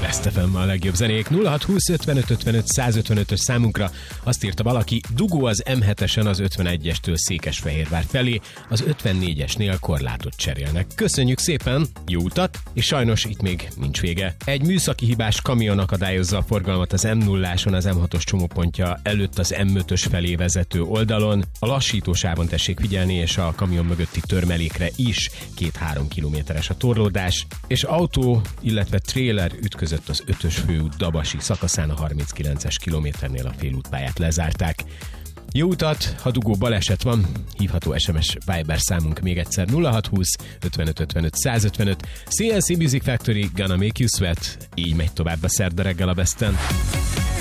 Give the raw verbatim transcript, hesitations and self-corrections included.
Best ef em, a legjobb zenék. nulla hat húsz ötvenöt ötvenöt százötvenötös számunkra azt írta valaki, dugó az em hetesen az ötvenegyestől Székesfehérvár felé, az ötvennégyesnél korlátot cserélnek. Köszönjük szépen, jó utat, és sajnos itt még nincs vége. Egy műszaki hibás kamion akadályozza a forgalmat az em nulláson, az em hatos csomópontja előtt az em ötös felé vezető oldalon. A lassítósávon tessék figyelni, és a kamion mögötti törmelékre is két-három kilométeres a torlódás, és autó, illetve tréler ütközött az ötös főút Dabasi szakaszán, a harminckilences kilométernél a félútpályát lezárták. Jó utat, ha dugó baleset van, hívható es em es Viber számunk még egyszer nulla hat húsz ötvenöt ötvenöt százötvenöt. cé en cé Music Factory, Gonna Make You Sweat, így megy tovább a szerda reggel a Besten.